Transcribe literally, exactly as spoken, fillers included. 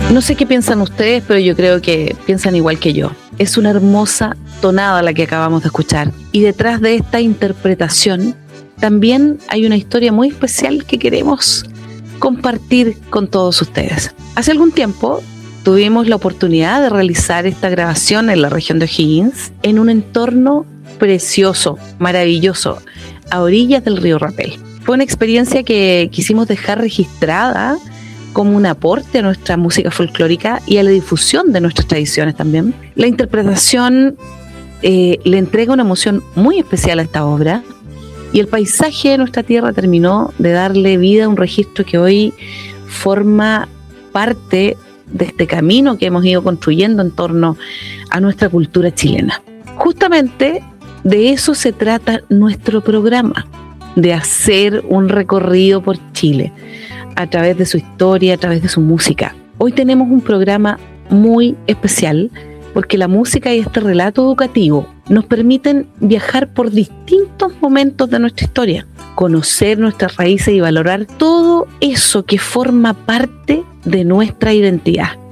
No sé qué piensan ustedes, pero yo creo que piensan igual que yo. Es una hermosa tonada la que acabamos de escuchar. Y detrás de esta interpretación también hay una historia muy especial que queremos compartir con todos ustedes. Hace algún tiempo tuvimos la oportunidad de realizar esta grabación en la región de O'Higgins en un entorno precioso, maravilloso, a orillas del río Rapel. Fue una experiencia que quisimos dejar registrada como un aporte a nuestra música folclórica y a la difusión de nuestras tradiciones también. La interpretación eh, le entrega una emoción muy especial a esta obra y el paisaje de nuestra tierra terminó de darle vida a un registro que hoy forma parte de este camino que hemos ido construyendo en torno a nuestra cultura chilena. Justamente de eso se trata nuestro programa, de hacer un recorrido por Chile a través de su historia, a través de su música. Hoy tenemos un programa muy especial porque la música y este relato educativo nos permiten viajar por distintos momentos de nuestra historia, conocer nuestras raíces y valorar todo eso que forma parte de nuestra identidad.